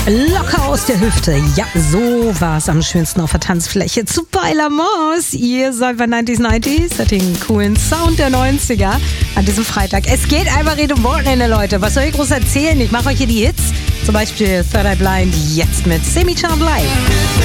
Locker aus der Hüfte. Ja, so war es am schönsten auf der Tanzfläche zu Beiler Maus. Ihr seid bei 90s, den coolen Sound der 90er an diesem Freitag. Es geht einfach Richtung Wochenende, Leute. Was soll ich groß erzählen? Ich mache euch hier die Hits. Zum Beispiel Third Eye Blind jetzt mit Semi-Charmed Live.